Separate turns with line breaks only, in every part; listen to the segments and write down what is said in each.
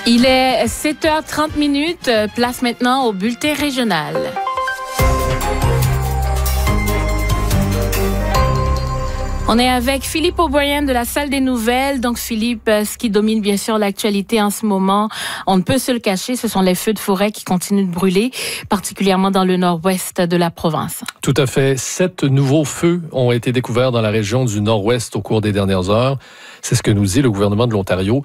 Il est 7h30, place maintenant au bulletin régional. On est avec Philippe O'Brien de la Salle des Nouvelles. Donc Philippe, ce qui domine bien sûr l'actualité en ce moment, on ne peut se le cacher, ce sont les feux de forêt qui continuent de brûler, particulièrement dans le nord-ouest de la province.
Tout à fait. 7 nouveaux feux ont été découverts dans la région du nord-ouest au cours des dernières heures. C'est ce que nous dit le gouvernement de l'Ontario.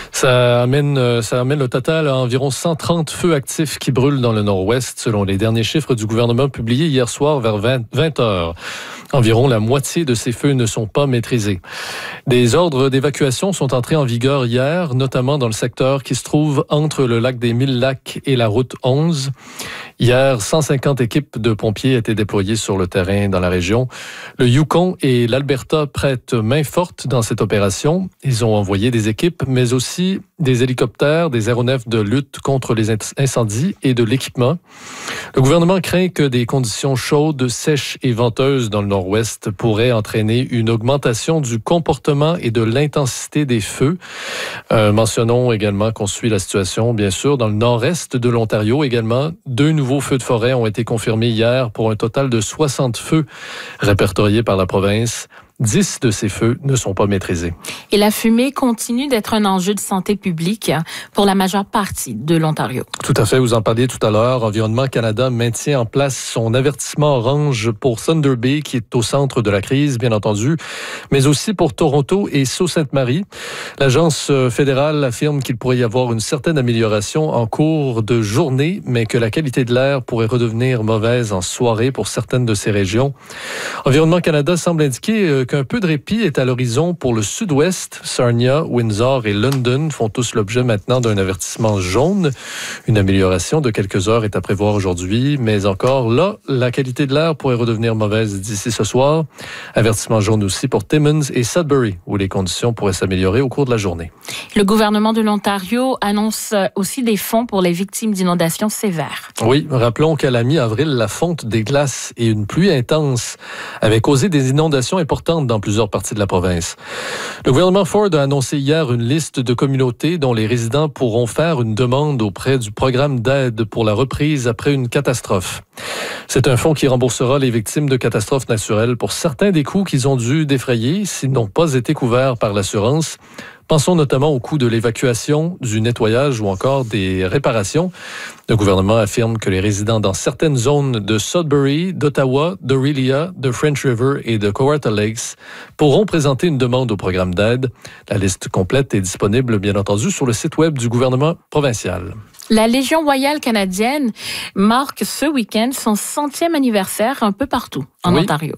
Ça amène le total à environ 130 feux actifs qui brûlent dans le nord-ouest, selon les derniers chiffres du gouvernement publiés hier soir vers 20 heures. Environ la moitié de ces feux ne sont pas maîtrisés. Des ordres d'évacuation sont entrés en vigueur hier, notamment dans le secteur qui se trouve entre le lac des Mille-Lacs et la route 11. Hier, 150 équipes de pompiers étaient déployées sur le terrain dans la région. Le Yukon et l'Alberta prêtent main forte dans cette opération. Ils ont envoyé des équipes, mais aussi des hélicoptères, des aéronefs de lutte contre les incendies et de l'équipement. Le gouvernement craint que des conditions chaudes, sèches et venteuses dans le nord-ouest pourraient entraîner une augmentation du comportement et de l'intensité des feux. Mentionnons également qu'on suit la situation, bien sûr, dans le nord-est de l'Ontario également. 2 nouveaux feux de forêt ont été confirmés hier pour un total de 60 feux répertoriés par la province. 10 de ces feux ne sont pas maîtrisés.
Et la fumée continue d'être un enjeu de santé publique pour la majeure partie de l'Ontario.
Tout à fait, vous en parliez tout à l'heure. Environnement Canada maintient en place son avertissement orange pour Thunder Bay, qui est au centre de la crise, bien entendu, mais aussi pour Toronto et Sault-Sainte-Marie. L'agence fédérale affirme qu'il pourrait y avoir une certaine amélioration en cours de journée, mais que la qualité de l'air pourrait redevenir mauvaise en soirée pour certaines de ces régions. Environnement Canada semble indiquer qu'un peu de répit est à l'horizon pour le sud-ouest. Sarnia, Windsor et London font tous l'objet maintenant d'un avertissement jaune. Une amélioration de quelques heures est à prévoir aujourd'hui, mais encore là, la qualité de l'air pourrait redevenir mauvaise d'ici ce soir. Avertissement jaune aussi pour Timmins et Sudbury, où les conditions pourraient s'améliorer au cours de la journée.
Le gouvernement de l'Ontario annonce aussi des fonds pour les victimes d'inondations sévères.
Oui, rappelons qu'à la mi-avril, la fonte des glaces et une pluie intense avaient causé des inondations importantes dans plusieurs parties de la province. Le gouvernement Ford a annoncé hier une liste de communautés dont les résidents pourront faire une demande auprès du programme d'aide pour la reprise après une catastrophe. C'est un fonds qui remboursera les victimes de catastrophes naturelles pour certains des coûts qu'ils ont dû défrayer s'ils n'ont pas été couverts par l'assurance. Pensons notamment au coût de l'évacuation, du nettoyage ou encore des réparations. Le gouvernement affirme que les résidents dans certaines zones de Sudbury, d'Ottawa, d'Orillia, de French River et de Kawartha Lakes pourront présenter une demande au programme d'aide. La liste complète est disponible, bien entendu, sur le site web du gouvernement provincial.
La Légion royale canadienne marque ce week-end son 100e anniversaire un peu partout en Ontario.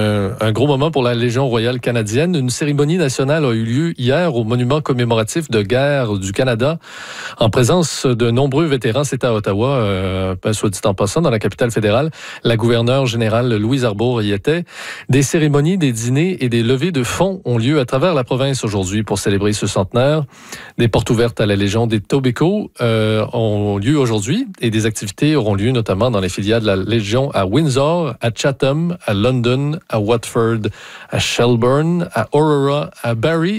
Un gros moment pour la Légion royale canadienne. Une cérémonie nationale a eu lieu hier au monument commémoratif de guerre du Canada en présence de nombreux vétérans. C'était à Ottawa, soit dit en passant, dans la capitale fédérale. La gouverneure générale Louise Arbour y était. Des cérémonies, des dîners et des levées de fonds ont lieu à travers la province aujourd'hui pour célébrer ce centenaire. Des portes ouvertes à la Légion des Tobico ont lieu aujourd'hui et des activités auront lieu notamment dans les filiales de la Légion à Windsor, à Chatham, à London, à Watford, à Shelburne, à Aurora, à Barrie